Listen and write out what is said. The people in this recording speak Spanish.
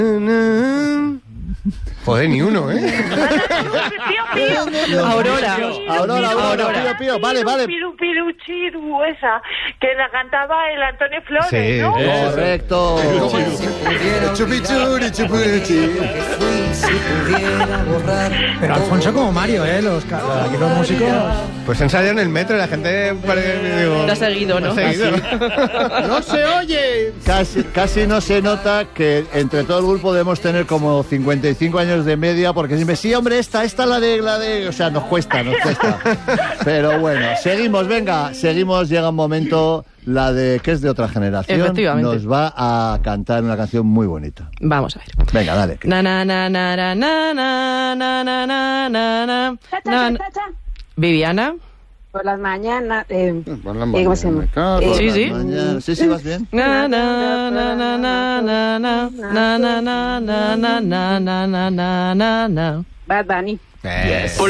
Joder, ni uno, ¿eh? Aurora. Pío. Vale. Piru, chiru, esa, que la cantaba el Antonio Flores, Sí, ¿no? Correcto. Pero Alfonso como Mario, aquí los músicos... Pues ensayo en el metro y la gente digo, Lo ha seguido, ¿no? ¡No se oye! Casi no se nota que entre todo el grupo debemos tener como 55 años de media, porque siempre, sí, hombre, esta la de... O sea, nos cuesta. Pero bueno, seguimos, llega un momento, la de que es de otra generación. Efectivamente. Nos va a cantar una canción muy bonita. Vamos a ver. Venga, dale. Na na na na na na na na na na na na. Viviana. Por las mañanas. ¿Cómo se llama? Sí. Sí, vas bien. Na na na na na na na na na na na na na na na na. Bad Bunny. Yes.